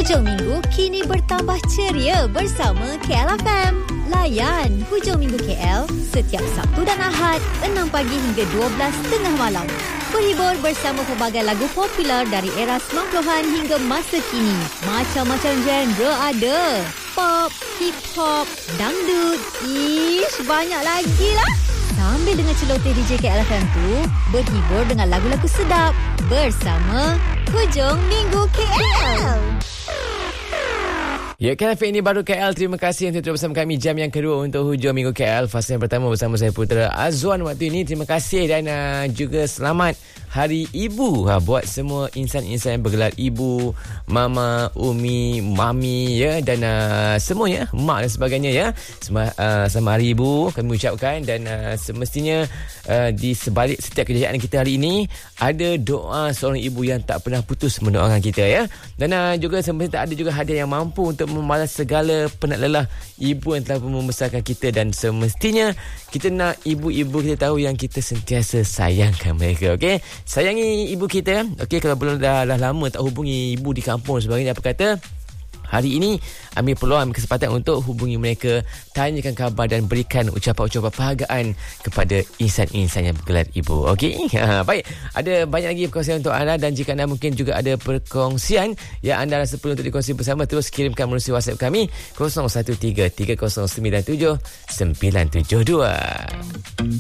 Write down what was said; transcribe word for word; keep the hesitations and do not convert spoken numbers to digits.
Hujung minggu kini bertambah ceria bersama K L F M. Layan Hujung Minggu K L setiap Sabtu dan Ahad enam pagi hingga dua belas tengah malam. Berhibur bersama pelbagai lagu popular dari era sembilan puluhan hingga masa kini. Macam-macam genre ada. Pop, hip-hop, dangdut, ish, banyak lagi lah. Sambil dengan celoteh D J K L F M tu, berhibur dengan lagu-lagu sedap bersama Hujung Minggu K L. Ya, K L F M ini baru K L. Terima kasih untuk terus bersama kami jam yang kedua untuk Hujung Minggu K L. Fasa yang pertama bersama saya Putera Azwan waktu ini. Terima kasih dan uh, juga selamat Hari Ibu ha, buat semua insan-insan yang bergelar ibu, mama, umi, mami ya, dan uh, semuanya, mak dan sebagainya ya. Semua uh, sama Hari Ibu kami ucapkan, dan uh, semestinya uh, di sebalik setiap kejayaan kita hari ini ada doa seorang ibu yang tak pernah putus mendoakan kita ya. Dan uh, juga semestinya ada juga hadiah yang mampu untuk membalas segala penat lelah ibu yang telah membesarkan kita, dan semestinya kita nak ibu-ibu kita tahu yang kita sentiasa sayangkan mereka. Okey, sayangi ibu kita. Okey, kalau belum dah, dah lama tak hubungi ibu di kampung dan sebagainya, apa kata hari ini ambil peluang, ambil kesempatan untuk hubungi mereka, tanyakan khabar dan berikan ucapan-ucapan penghargaan kepada insan-insan yang bergelar ibu. Okey, ha, baik. Ada banyak lagi perkongsian untuk anda, dan jika anda mungkin juga ada perkongsian yang anda rasa perlu untuk dikongsi bersama, terus kirimkan melalui WhatsApp kami kosong satu tiga tiga kosong sembilan tujuh sembilan tujuh dua.